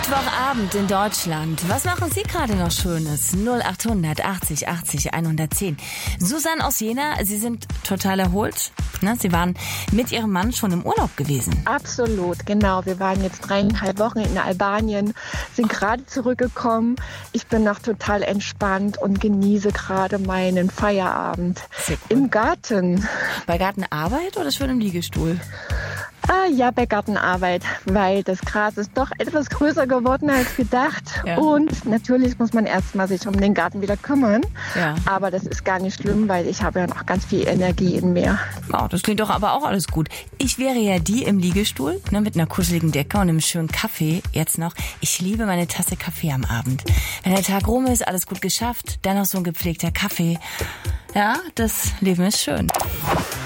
Mittwochabend in Deutschland. Was machen Sie gerade noch Schönes? 0800 80 80 110. Susanne aus Jena, Sie sind total erholt. Ne? Sie waren mit Ihrem Mann schon im Urlaub gewesen. Absolut, genau. Wir waren jetzt 3,5 Wochen in Albanien, sind gerade zurückgekommen. Ich bin noch total entspannt und genieße gerade meinen Feierabend im Garten. Bei Gartenarbeit oder schon im Liegestuhl? Ja, bei Gartenarbeit, weil das Gras ist doch etwas größer geworden als gedacht. Ja. Und natürlich muss man erstmal sich um den Garten wieder kümmern. Ja. Aber das ist gar nicht schlimm, weil ich habe ja noch ganz viel Energie in mir. Oh, das klingt doch aber auch alles gut. Ich wäre ja die im Liegestuhl, ne, mit einer kuscheligen Decke und einem schönen Kaffee jetzt noch. Ich liebe meine Tasse Kaffee am Abend. Wenn der Tag rum ist, alles gut geschafft, dann noch so ein gepflegter Kaffee. Ja, das Leben ist schön.